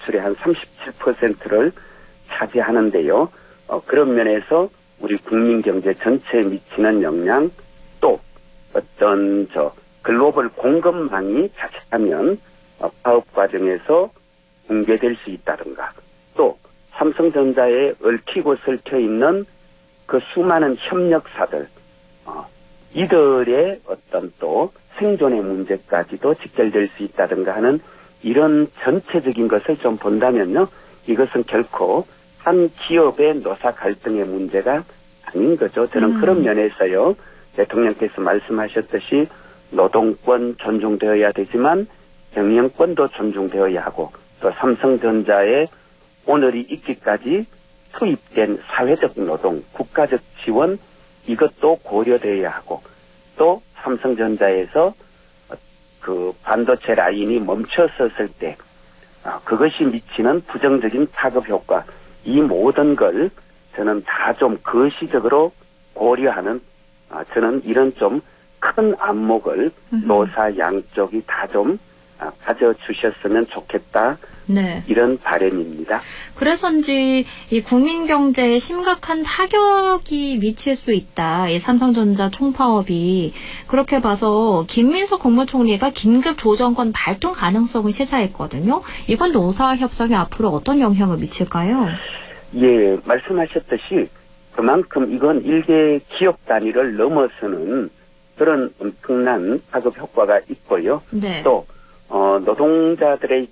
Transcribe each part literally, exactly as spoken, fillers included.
매출의 한 삼십칠 퍼센트를 차지하는데요. 어, 그런 면에서 우리 국민 경제 전체에 미치는 영향, 또 어떤 저 글로벌 공급망이 자칫하면 어, 파업 과정에서 붕괴될 수 있다든가, 또 삼성전자에 얽히고 설켜 있는 그 수많은 협력사들, 어, 이들의 어떤 또 생존의 문제까지도 직결될 수 있다든가 하는 이런 전체적인 것을 좀 본다면요, 이것은 결코 한 기업의 노사 갈등의 문제가 아닌 거죠. 저는 음. 그런 면에서요, 대통령께서 말씀하셨듯이 노동권 존중되어야 되지만 경영권도 존중되어야 하고, 또 삼성전자에 오늘이 있기까지 투입된 사회적 노동, 국가적 지원, 이것도 고려되어야 하고, 또 삼성전자에서 그 반도체 라인이 멈춰섰을 때 그것이 미치는 부정적인 파급 효과, 이 모든 걸 저는 다 좀 거시적으로 고려하는, 저는 이런 좀 큰 안목을 노사 양쪽이 다 좀 가져주셨으면 좋겠다. 네. 이런 바람입니다. 그래서인지 이 국민 경제에 심각한 타격이 미칠 수 있다. 이 삼성전자 총파업이. 그렇게 봐서 김민석 국무총리가 긴급 조정권 발동 가능성을 시사했거든요. 이건 노사 협상에 앞으로 어떤 영향을 미칠까요? 예, 말씀하셨듯이 그만큼 이건 일개 기업 단위를 넘어서는 그런 엄청난 파급 효과가 있고요. 네. 또 어, 노동자들의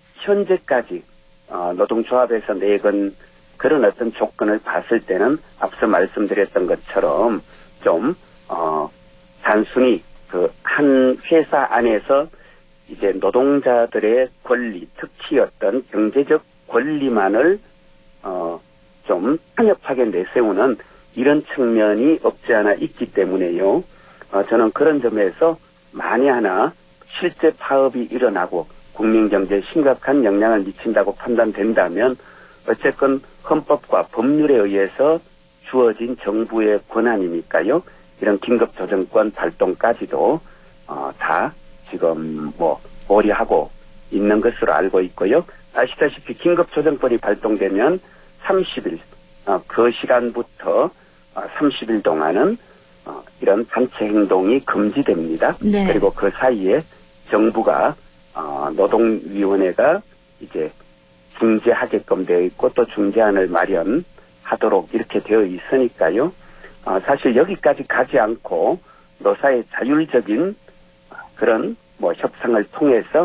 현재까지 어, 노동조합에서 내건 그런 어떤 조건을 봤을 때는 앞서 말씀드렸던 것처럼 좀 어, 단순히 그 한 회사 안에서 이제 노동자들의 권리, 특히 어떤 경제적 권리만을 어, 좀 편협하게 내세우는 이런 측면이 없지 않아 있기 때문에요. 어, 저는 그런 점에서 만에 하나 실제 파업이 일어나고 국민경제에 심각한 영향을 미친다고 판단된다면 어쨌건 헌법과 법률에 의해서 주어진 정부의 권한이니까요. 이런 긴급조정권 발동까지도 어, 다 지금 뭐 고려하고 있는 것으로 알고 있고요. 아시다시피 긴급조정권이 발동되면 삼십 일, 어, 그 시간부터 어, 삼십 일 동안은 어, 이런 단체 행동이 금지됩니다. 네. 그리고 그 사이에 정부가 어, 노동위원회가 이제 중재하게끔 되어 있고 또 중재안을 마련하도록 이렇게 되어 있으니까요. 어, 사실 여기까지 가지 않고 노사의 자율적인 그런 뭐 협상을 통해서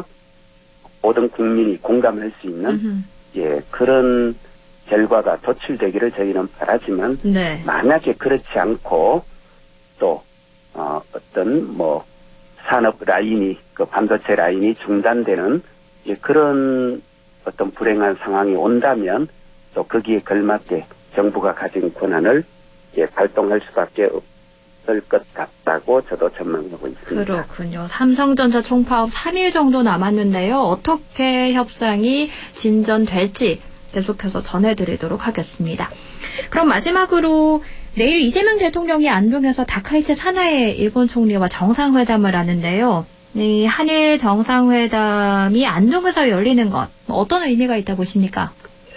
모든 국민이 공감할 수 있는 음흠. 예 그런 결과가 도출되기를 저희는 바라지만 네. 만약에 그렇지 않고 또 어, 어떤 뭐 산업 라인이 그 반도체 라인이 중단되는 예, 그런 어떤 불행한 상황이 온다면 또 거기에 걸맞게 정부가 가진 권한을 예, 발동할 수밖에 없을 것 같다고 저도 전망하고 있습니다. 그렇군요. 삼성전자 총파업 삼 일 정도 남았는데요. 어떻게 협상이 진전될지 계속해서 전해드리도록 하겠습니다. 그럼 마지막으로 내일 이재명 대통령이 안동에서 다카이치 사나에 일본 총리와 정상회담을 하는데요. 이 한일 정상회담이 안동에서 열리는 것 어떤 의미가 있다고 보십니까?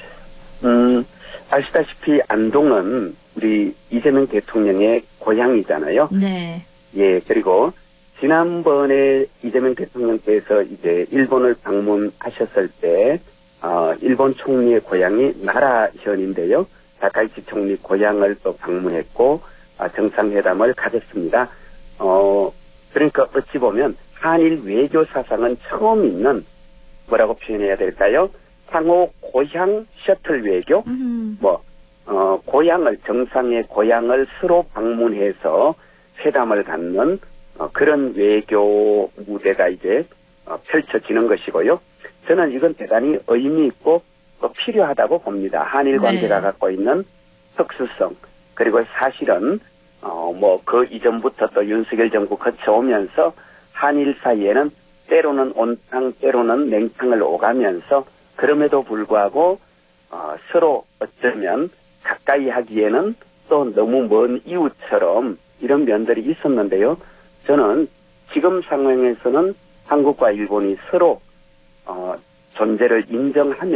음, 아시다시피 안동은 우리 이재명 대통령의 고향이잖아요. 네. 예, 그리고 지난번에 이재명 대통령께서 이제 일본을 방문하셨을 때 어, 일본 총리의 고향이 나라현인데요. 다카이치 총리 고향을 또 방문했고 아, 정상회담을 가졌습니다. 어, 그러니까 어찌 보면 한일 외교 사상은 처음 있는 뭐라고 표현해야 될까요? 상호 고향 셔틀 외교, 음. 뭐 어, 고향을 정상의 고향을 서로 방문해서 회담을 갖는 어, 그런 외교 무대가 이제 어, 펼쳐지는 것이고요. 저는 이건 대단히 의미 있고 또 필요하다고 봅니다. 한일 관계가 네. 갖고 있는 특수성, 그리고 사실은 어, 뭐 그 이전부터 또 윤석열 정부 거쳐오면서 한일 사이에는 때로는 온탕, 때로는 냉탕을 오가면서 그럼에도 불구하고 어, 서로 어쩌면 가까이 하기에는 또 너무 먼 이웃처럼 이런 면들이 있었는데요. 저는 지금 상황에서는 한국과 일본이 서로 어, 존재를 인정하며